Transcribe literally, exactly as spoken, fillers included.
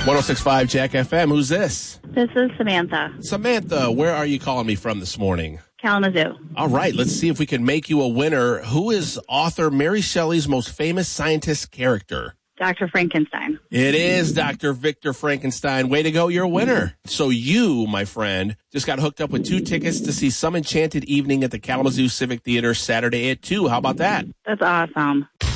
one oh six point five Jack F M. Who's this? This is Samantha. Samantha, where are you calling me from this morning? Kalamazoo. All right, let's see if we can make you a winner. Who is author Mary Shelley's most famous scientist character? Doctor Frankenstein. It is Doctor Victor Frankenstein. Way to go, you're a winner. So you, my friend, just got hooked up with two tickets to see Some Enchanted Evening at the Kalamazoo Civic Theater Saturday at two. How about that? That's awesome.